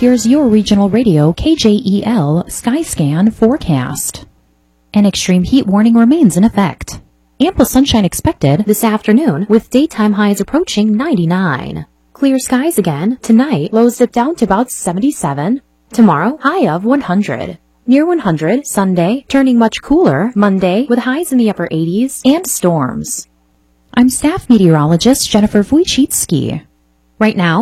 here's your regional radio KJEL Skyscan forecast. An extreme heat warning remains in effect. Ample sunshine expected this afternoon with daytime highs approaching 99. Clear skies again. Tonight, lows dip down to about 77. Tomorrow, high of 100. Near 100 Sunday, turning much cooler Monday with highs in the upper 80s and storms. I'm staff meteorologist Jennifer Wojcicki. Right now,